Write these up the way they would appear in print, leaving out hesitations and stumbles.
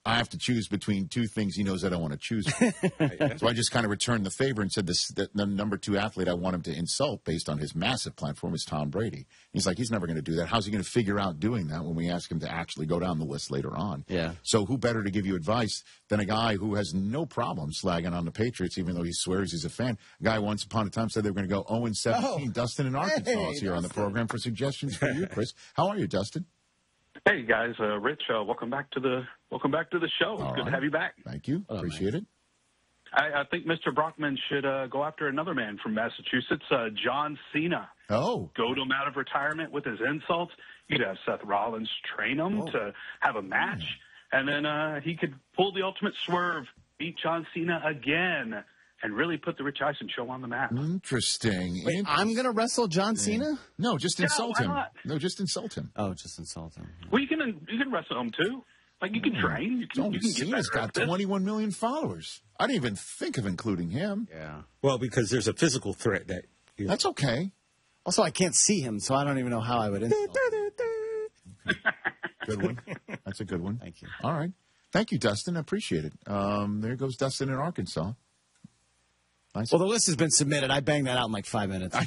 I have to choose between two things he knows I don't want to choose. So I just kind of returned the favor and said the number 2 athlete I want him to insult based on his massive platform is Tom Brady. He's like, he's never going to do that. How's he going to figure out doing that when we ask him to actually go down the list later on? Yeah. So who better to give you advice than a guy who has no problem slagging on the Patriots, even though he swears he's a fan. A guy once upon a time said they were going to go 0-17. Oh. Dustin in Arkansas is here on the program for suggestions for you, Chris. How are you, Dustin? Hey guys, Rich, welcome back to the show. It's good to have you back. Thank you. Appreciate it. I think Mr. Brockman should go after another man from Massachusetts, John Cena. Oh. Goad him out of retirement with his insults. You'd have Seth Rollins train him to have a match, and then he could pull the ultimate swerve, beat John Cena again, and really put the Rich Eisen show on the map. Interesting. Wait, I'm going to wrestle John Cena? No, just insult him. Not? No, just insult him. Oh, just insult him. Well, you can wrestle him too. Like you can train. You can get Cena's better got at this. 21 million followers. I didn't even think of including him. Yeah. Well, because there's a physical threat that. That's okay. Also, I can't see him, so I don't even know how I would insult him. Good one. That's a good one. Thank you. All right. Thank you, Dustin. I appreciate it. There goes Dustin in Arkansas. Nice. Well, the list has been submitted. I banged that out in like 5 minutes.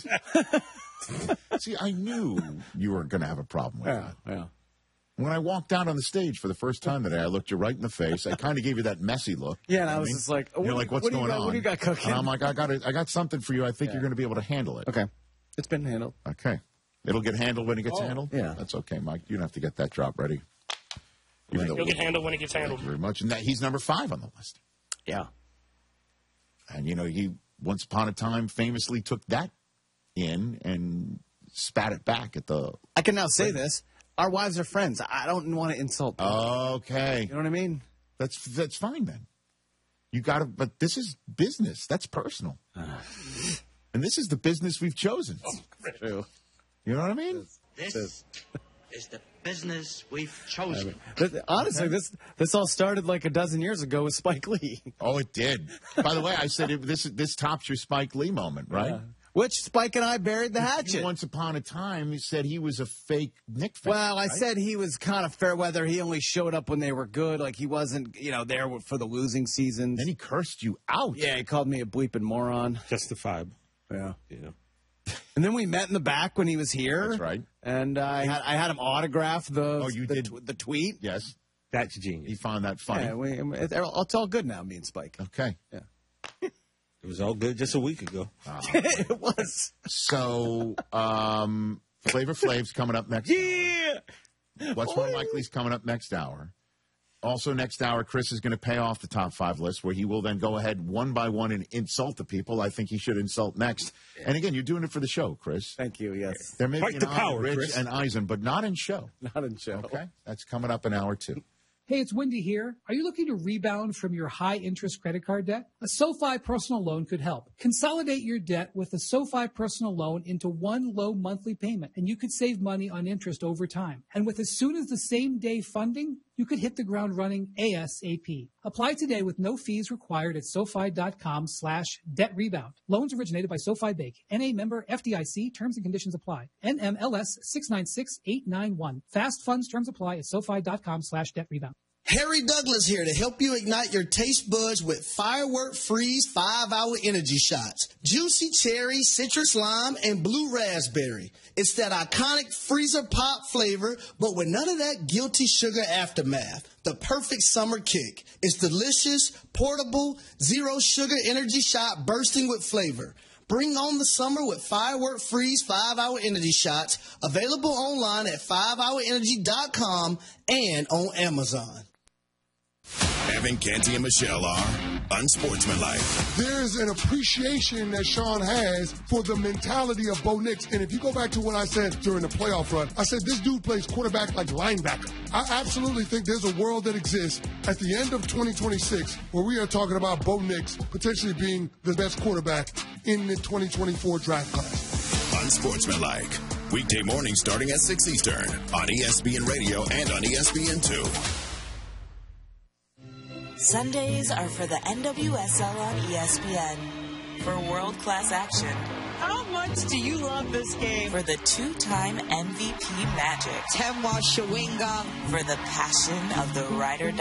See, I knew you were going to have a problem with that. Yeah. When I walked out on the stage for the first time today, I looked you right in the face. I kind of gave you that messy look. Yeah, and I was just like, you're like, what's going on? What do you got cooking? And I'm like, I got something for you. I think you're going to be able to handle it. Okay. It's been handled. Okay. It'll get handled when it gets handled? Yeah. That's okay, Mike. You don't have to get that drop ready. It'll get handled when it gets handled. Thank you very much. And he's number 5 on the list. Yeah. And, he once upon a time famously took that in and spat it back at the... I can now say this. Our wives are friends. I don't want to insult them. Okay. You know what I mean? That's fine then. You got to... But this is business. That's personal. And this is the business we've chosen. True. You know what I mean? This is the business we've chosen. Honestly, this all started like a dozen years ago with Spike Lee. Oh, it did. By the way, I said this tops your Spike Lee moment, right? Yeah. Which Spike and I buried the hatchet. Once upon a time, you said he was a fake Knick fan. Well, I right? said he was kind of fair weather. He only showed up when they were good. Like, he wasn't, there for the losing seasons. Then he cursed you out. Yeah, he called me a bleeping moron. Justifiable. Yeah. And then we met in the back when he was here. That's right. And I had him autograph the tweet. Yes. That's genius. He found that funny. Yeah, it's all good now, me and Spike. Okay. Yeah. It was all good just a week ago. It was. So, Flavor Flav's coming up next hour. What's More Likely's coming up next hour. Also next hour, Chris is going to pay off the top 5 list, where he will then go ahead one by one and insult the people I think he should insult next. Yeah. And again, you're doing it for the show, Chris. Thank you, yes. There may Fight be the power, Rich Chris. and Eisen, but not in show. Not in show. Okay? That's coming up in hour 2. Hey, it's Wendy here. Are you looking to rebound from your high-interest credit card debt? A SoFi personal loan could help. Consolidate your debt with a SoFi personal loan into one low monthly payment, and you could save money on interest over time. And with as soon as the same-day funding, you could hit the ground running ASAP. Apply today with no fees required at SoFi.com/debt-rebound. Loans originated by SoFi Bank. NA member FDIC. Terms and conditions apply. NMLS 696891. Fast funds terms apply at SoFi.com/debt-rebound. Harry Douglas here to help you ignite your taste buds with Firework Freeze 5-Hour Energy Shots. Juicy cherry, citrus lime, and blue raspberry. It's that iconic freezer pop flavor, but with none of that guilty sugar aftermath. The perfect summer kick. It's delicious, portable, zero sugar energy shot bursting with flavor. Bring on the summer with Firework Freeze 5-Hour Energy Shots. Available online at 5hourenergy.com and on Amazon. Evan, Canty, and Michelle are unsportsmanlike. There's an appreciation that Sean has for the mentality of Bo Nix. And if you go back to what I said during the playoff run, I said this dude plays quarterback like linebacker. I absolutely think there's a world that exists at the end of 2026 where we are talking about Bo Nix potentially being the best quarterback in the 2024 draft class. Unsportsmanlike. Weekday mornings starting at 6 Eastern on ESPN Radio and on ESPN2. Sundays are for the NWSL on ESPN. For world-class action. How much do you love this game? For the 2-time MVP Magic. Temwa Shawinga. For the passion of the ride or